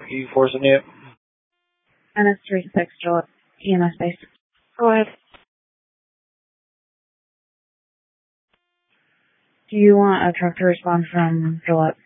you forcing it? NS36 Gillette, EMS base. Go ahead. Do you want a truck to respond from Gillette?